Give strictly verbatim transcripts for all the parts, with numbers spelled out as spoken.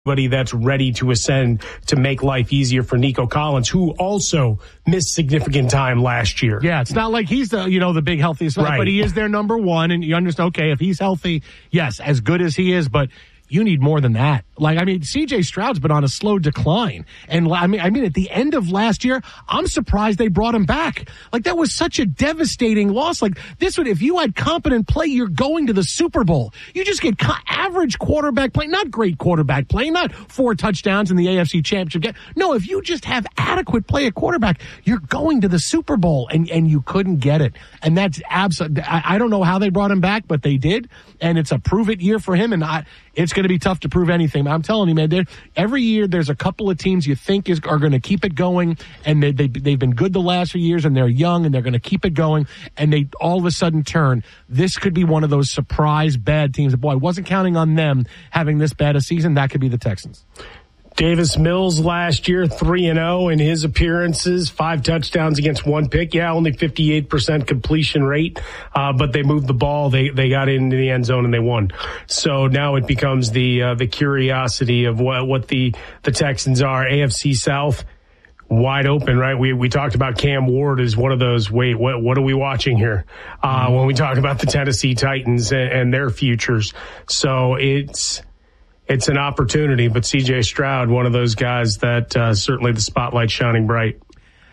Somebody that's ready to ascend to make life easier for Nico Collins, who also missed significant time last year. Yeah, it's not like he's the, you know, the big healthiest, right. But he is their number one, and you understand, okay, if he's healthy, yes, as good as he is, but you need more than that. Like, I mean, C J Stroud's been on a slow decline. And I mean, I mean, at the end of last year, I'm surprised they brought him back. Like, that was such a devastating loss. Like, this would, if you had competent play, you're going to the Super Bowl. You just get co- average quarterback play, not great quarterback play, not four touchdowns in the A F C Championship game. No, if you just have adequate play at quarterback, you're going to the Super Bowl, and, and you couldn't get it. And that's absolutely, I, I don't know how they brought him back, but they did. And it's a prove it year for him. And I, it's going to be tough to prove anything. I'm telling you, man, every year there's a couple of teams you think is, are going to keep it going, and they, they, they've been good the last few years, and they're young, and they're going to keep it going, and they all of a sudden turn. This could be one of those surprise bad teams. Boy, I wasn't counting on them having this bad a season. That could be the Texans. Davis Mills last year, three and oh in his appearances, five touchdowns against one pick. Yeah, only fifty-eight percent completion rate, uh, but they moved the ball. They they got into the end zone and they won. So now it becomes the uh, the curiosity of what what the the Texans are. A F C South, wide open, right? We we talked about Cam Ward as one of those, wait, what what are we watching here? Uh, when we talk about the Tennessee Titans and, and their futures. So it's it's an opportunity, but C J Stroud, one of those guys that uh, certainly the spotlight's shining bright.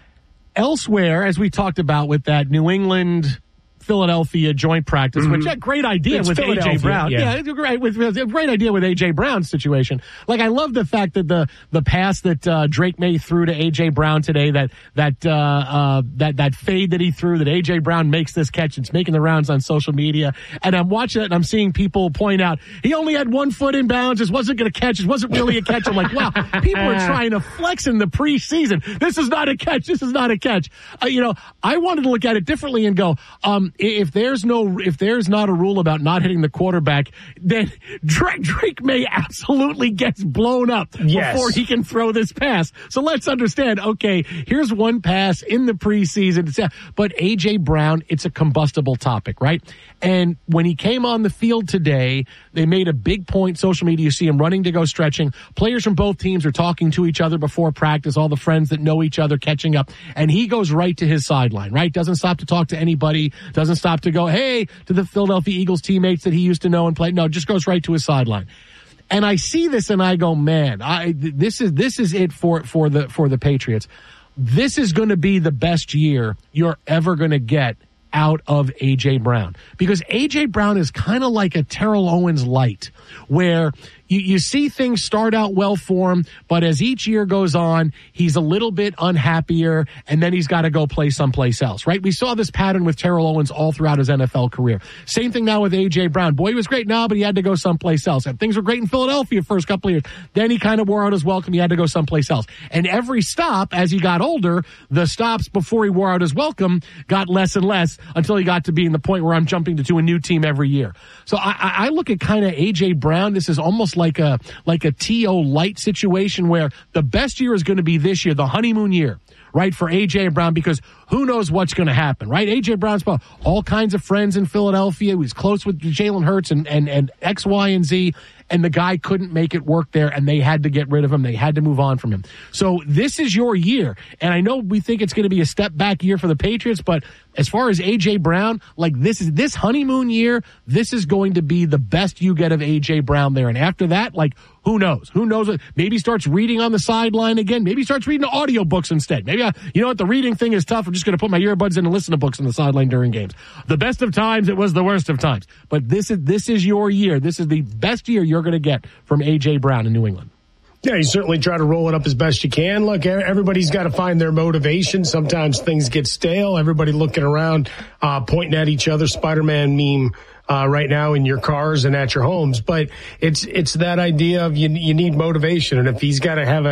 Elsewhere, as we talked about with that New England Philadelphia joint practice, mm-hmm. which a great idea it's with A J Brown. Yeah, yeah it's a great, with, a great idea with A J Brown's situation. Like, I love the fact that the the pass that uh, Drake May threw to A J Brown today, that that uh, uh, that that fade that he threw, that A J Brown makes this catch. It's making the rounds on social media, and I'm watching it and I'm seeing people point out he only had one foot in bounds. This wasn't going to catch. It wasn't really a catch. I'm like, wow, people are trying to flex in the preseason. This is not a catch. This is not a catch. Uh, you know, I wanted to look at it differently and go, um. If there's no, if there's not a rule about not hitting the quarterback, then Drake, Drake May absolutely gets blown up yes. before he can throw this pass. So let's understand, okay, here's one pass in the preseason, but A J Brown, it's a combustible topic, right? And when he came on the field today, they made a big point, social media, you see him running to go stretching. Players from both teams are talking to each other before practice, all the friends that know each other catching up, and he goes right to his sideline, right? Doesn't stop to talk to anybody, doesn't stop to go, hey, to the Philadelphia Eagles teammates that he used to know and play. No, just goes right to his sideline. And I see this and I go, man, I, this is, this is it for, for the, for the Patriots. This is going to be the best year you're ever going to get out of A J Brown, because A J Brown is kind of like a Terrell Owens light, where you, you see things start out well for him, but as each year goes on, he's a little bit unhappier, and then he's got to go play someplace else, right? We saw this pattern with Terrell Owens all throughout his N F L career. Same thing now with A J Brown. Boy, he was great now, but he had to go someplace else. And things were great in Philadelphia first couple of years. Then he kind of wore out his welcome. He had to go someplace else. And every stop, as he got older, the stops before he wore out his welcome got less and less until he got to being the point where I'm jumping to, to a new team every year. So I, I look at kind of A J Brown. This is almost like a like a T O light situation, where the best year is going to be this year, the honeymoon year, right, for A J Brown, because who knows what's going to happen, right? A J Brown's all kinds of friends in Philadelphia. He was close with Jalen Hurts and, and, and X, Y, and Z, and the guy couldn't make it work there, and they had to get rid of him. They had to move on from him. So this is your year, and I know we think it's going to be a step back year for the Patriots, but as far as A J Brown, like this is this honeymoon year, this is going to be the best you get of A J Brown there. And after that, like, who knows? Who knows? Maybe he starts reading on the sideline again. Maybe he starts reading audiobooks instead. Maybe, I, you know what, the reading thing is tough. I'm just going to put my earbuds in and listen to books on the sideline during games. The best of times, it was the worst of times. But this is this is your year. This is the best year you're going to get from A J Brown in New England. Yeah, you certainly try to roll it up as best you can. Look, everybody's got to find their motivation. Sometimes things get stale. Everybody looking around, uh, pointing at each other, Spider-Man meme uh, right now in your cars and at your homes. But it's it's that idea of you you need motivation. And if he's got to have a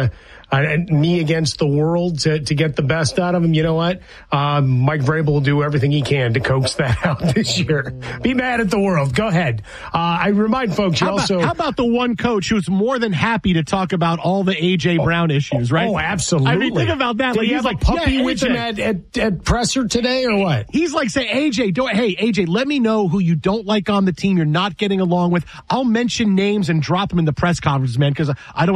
uh, me against the world to, to get the best out of him, you know what? Uh, Mike Vrabel will do everything he can to coax that out this year. Be mad at the world. Go ahead. Uh, I remind folks, you how also... About, how about the one coach who's more than happy to talk about all the A J. Brown issues, right? Oh, absolutely. I mean, think about that. Did like, he he's have like, a puppy yeah, with him at, at, at presser today or what? He's like saying, A J, don't, hey, A J, let me know who you don't like on the team you're not getting along with. I'll mention names and drop them in the press conference, man, because I don't